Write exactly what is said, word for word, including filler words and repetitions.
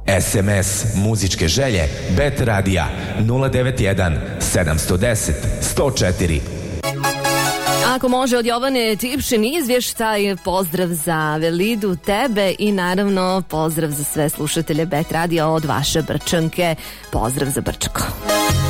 S M S muzičke želje Bet Radija nula devet jedan sedam jedan nula jedan sto četiri. Ako može od Jovane Tipšin izvještaj, pozdrav za Velidu, tebe i naravno pozdrav za sve slušatelje Bet Radija od vaše Brčanke. Pozdrav za Brčko.